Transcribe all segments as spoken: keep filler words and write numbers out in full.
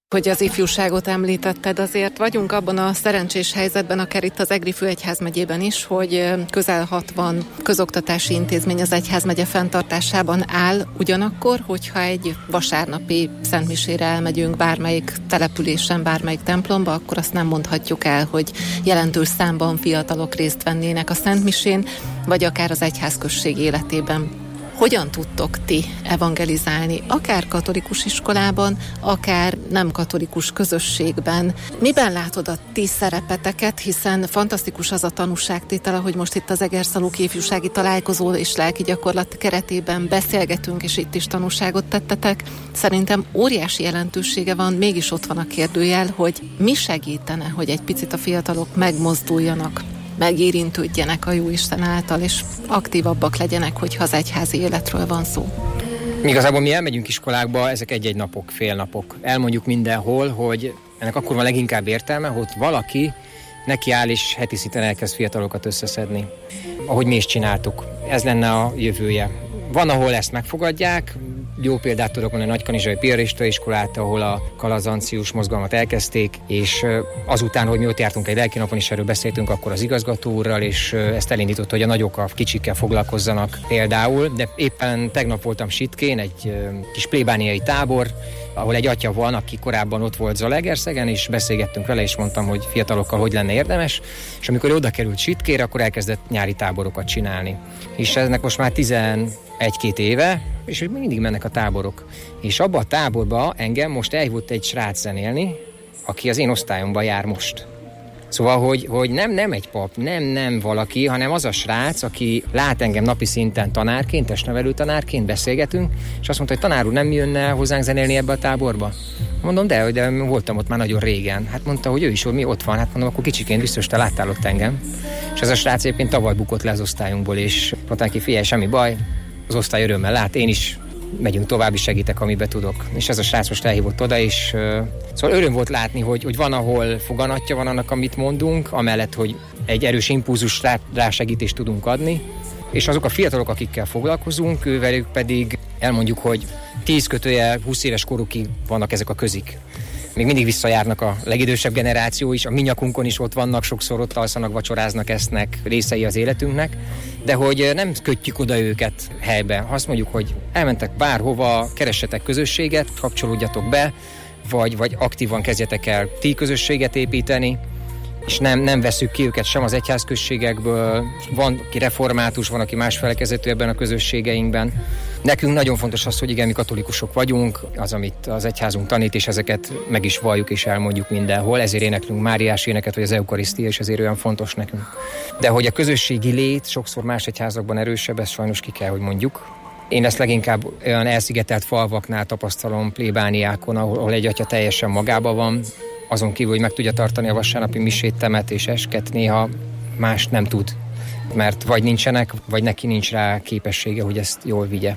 Hogy az ifjúságot említetted, azért vagyunk abban a szerencsés helyzetben, akár itt az Egri főegyházmegyében is, hogy közel hatvan közoktatási intézmény az egyházmegye fenntartásában áll. Ugyanakkor, hogyha egy vasárnapi szentmisére elmegyünk bármelyik településen, bármelyik templomba, akkor azt nem mondhatjuk el, hogy jelentős számban fiatalok részt vennének a szentmisén, vagy akár az egyházközség életében. Hogyan tudtok ti evangelizálni, akár katolikus iskolában, akár nem katolikus közösségben? Miben látod a ti szerepeteket, hiszen fantasztikus az a tanúságtétel, ahogy most itt az Egerszalóki ifjúsági találkozó és lelki gyakorlat keretében beszélgetünk, és itt is tanúságot tettetek. Szerintem óriási jelentősége van, mégis ott van a kérdőjel, hogy mi segítene, hogy egy picit a fiatalok megmozduljanak, megérintődjenek a Jóisten által, és aktívabbak legyenek, hogyha az egyházi életről van szó. Igazából mi elmegyünk iskolákba, ezek egy-egy napok, fél napok. Elmondjuk mindenhol, hogy ennek akkor van leginkább értelme, hogy valaki neki áll és heti szinten elkezd fiatalokat összeszedni. Ahogy mi is csináltuk. Ez lenne a jövője. Van, ahol ezt megfogadják. Jó példát tudok mondani a Nagykanizsai Piarista iskolát, ahol a kalazancius mozgalmat elkezdték, és azután, hogy mi ott jártunk egy lelkinapon, és erről beszéltünk akkor az igazgató úrral, és ezt elindított, hogy a nagyok a kicsikkel foglalkozzanak például, de éppen tegnap voltam Sitkén, egy kis plébániai tábor, ahol egy atya van, aki korábban ott volt Zalaegerszegen, és beszélgettünk vele, és mondtam, hogy fiatalokkal hogy lenne érdemes, és amikor oda került Sitkére, akkor elkezdett nyári táborokat csinálni. És ennek most már tizenegy-két éve, és hogy mindig mennek a táborok. És abba a táborba engem most elhívott egy srác zenélni, aki az én osztályomban jár most. Szóval, hogy, hogy nem, nem egy pap, nem, nem valaki, hanem az a srác, aki lát engem napi szinten tanárként, testnevelő tanárként, beszélgetünk, és azt mondta, hogy tanár úr, nem jönne hozzánk zenélni ebbe a táborba? Mondom, de, de voltam ott már nagyon régen. Hát mondta, hogy ő is, hogy mi ott van. Hát mondom, akkor kicsiként biztos te láttál ott engem. És ez a srác éppen tavaly bukott le az osztályunkból, és mondta neki, figyelj, semmi baj, az osztály örömmel lát, én is megyünk tovább, is segítek, amiben tudok. És ez a srác most elhívott oda, és uh, szóval öröm volt látni, hogy, hogy van, ahol foganatja van annak, amit mondunk, amellett, hogy egy erős impulzus rá, rá segítést tudunk adni, és azok a fiatalok, akikkel foglalkozunk, ővelük pedig elmondjuk, hogy tíz kötője, húsz éves korukig vannak ezek a közik. Még mindig visszajárnak a legidősebb generáció is, a mi nyakunkon is ott vannak, sokszor ott alszanak, vacsoráznak, esznek, részei az életünknek, de hogy nem kötjük oda őket helybe. Azt mondjuk, hogy elmentek bárhova, keressetek közösséget, kapcsolódjatok be, vagy, vagy aktívan kezdjetek el ti közösséget építeni, és nem, nem veszük ki őket sem az egyházközségekből, van, aki református, van, aki más felekezetű ebben a közösségeinkben. Nekünk nagyon fontos az, hogy igen, mi katolikusok vagyunk, az, amit az egyházunk tanít, és ezeket meg is valljuk és elmondjuk mindenhol, ezért éneklünk Máriás éneket, vagy az eukarisztia, és ezért olyan fontos nekünk. De hogy a közösségi lét sokszor más egyházakban erősebb, ezt sajnos ki kell, hogy mondjuk. Én ezt leginkább olyan elszigetelt falvaknál tapasztalom, plébániákon, ahol egy atya teljesen magában van, azon kívül, hogy meg tudja tartani a vasárnapi misét, temet és esket, néha más nem tud, mert vagy nincsenek, vagy neki nincs rá képessége, hogy ezt jól vigye.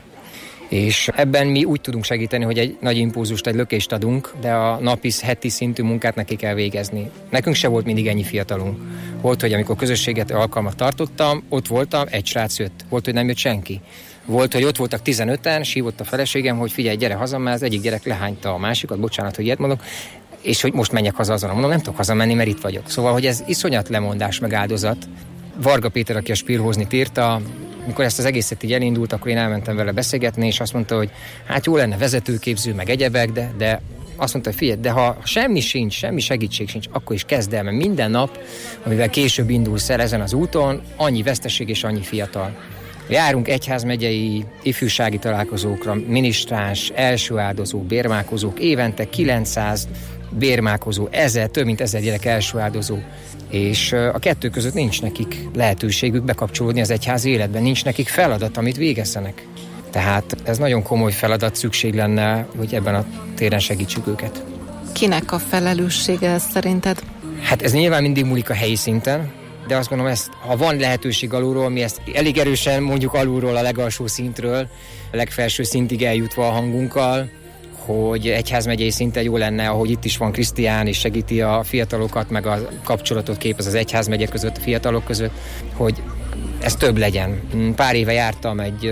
És ebben mi úgy tudunk segíteni, hogy egy nagy impulzust, egy lökést adunk, de a napi, heti szintű munkát neki kell végezni. Nekünk se volt mindig ennyi fiatalunk. Volt, hogy amikor közösséget alkalmat tartottam, ott voltam, egy srác jött. Volt, hogy nem jött senki. Volt, hogy ott voltak tizenöten, és hívott a feleségem, hogy figyelj, gyere haza, mert az egyik gyerek lehányta a másikat, bocsánat, hogy ilyet mondok, és hogy most menjek haza azon. Mondom, nem tudok hazamenni, mert itt vagyok. Szóval, hogy ez iszonyat lemondás meg áldozat. Varga Péter, aki a Spirhoznit írta, amikor ezt az egészet így elindult, akkor én elmentem vele beszélgetni, és azt mondta, hogy hát jó lenne vezetőképző, meg egyebek, de, de azt mondta, hogy figyelj, de ha semmi sincs, semmi segítség sincs, akkor is kezd el, mert minden nap, amivel később indulsz el ezen az úton, annyi veszteség és annyi fiatal. Járunk egyházmegyei ifjúsági találkozókra, minisztráns, első áldozók, bérmálkozók, évente kilencszáz bérmálkozó, ezer, több mint ezer gyerek első áldozó, és a kettő között nincs nekik lehetőségük bekapcsolódni az egyházi életben, nincs nekik feladat, amit végezzenek. Tehát ez nagyon komoly feladat, szükség lenne, hogy ebben a téren segítsük őket. Kinek a felelőssége ez szerinted? Hát ez nyilván mindig múlik a helyi szinten, de azt gondolom, ezt, ha van lehetőség alulról, mi ezt elég erősen mondjuk alulról, a legalsó szintről, a legfelső szintig eljutva a hangunkkal, hogy egyházmegyei szinten jó lenne, ahogy itt is van Krisztián, és segíti a fiatalokat, meg a kapcsolatot képez az egyházmegye között, a fiatalok között, hogy ez több legyen. Pár éve jártam egy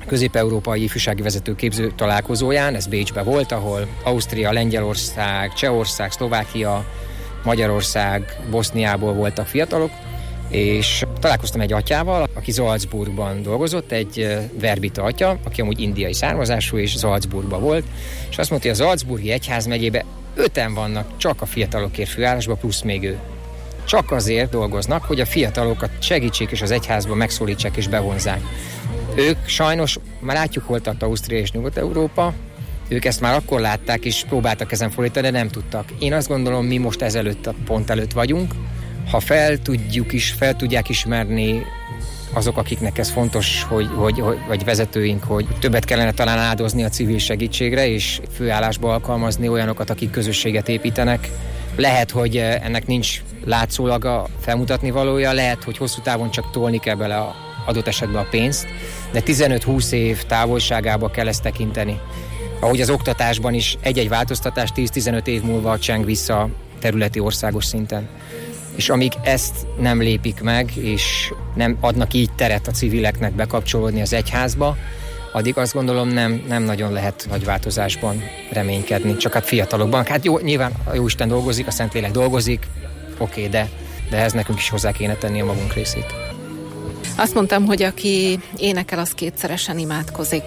közép-európai ifjúsági vezetőképző találkozóján, ez Bécsben volt, ahol Ausztria, Lengyelország, Csehország, Szlovákia, Magyarország, Boszniából voltak fiatalok, és találkoztam egy atyával, aki Salzburgban dolgozott, egy verbita atya, aki amúgy indiai származású, és Salzburgban volt, és azt mondta, hogy a Salzburgi egyházmegyében öten vannak csak a fiatalokért főállásban, plusz még ő. Csak azért dolgoznak, hogy a fiatalokat segítsék, és az egyházba megszólítsák és bevonzák. Ők sajnos, már látjuk, hol tart Ausztria és Nyugat-Európa, ők ezt már akkor látták, és próbáltak ezen fordítani, de nem tudtak. Én azt gondolom, mi most ezelőtt a pont előtt vagyunk. Ha fel tudjuk is, fel tudják ismerni azok, akiknek ez fontos, hogy, hogy, hogy, vagy vezetőink, hogy többet kellene talán áldozni a civil segítségre, és főállásba alkalmazni olyanokat, akik közösséget építenek. Lehet, hogy ennek nincs látszólag a felmutatni valója, lehet, hogy hosszú távon csak tolni kell bele a adott esetben a pénzt, de tizenöt-húsz év távolságába kell ezt tekinteni. Ahogy az oktatásban is egy-egy változtatás tíz-tizenöt év múlva cseng vissza területi országos szinten. És amíg ezt nem lépik meg, és nem adnak így teret a civileknek bekapcsolódni az egyházba, addig azt gondolom nem, nem nagyon lehet nagy változásban reménykedni, csak hát fiatalokban. Hát jó, nyilván a Jóisten dolgozik, a Szentlélek dolgozik, oké, okay, de, de ehhez nekünk is hozzá kéne tenni a magunk részét. Azt mondtam, hogy aki énekel, az kétszeresen imádkozik.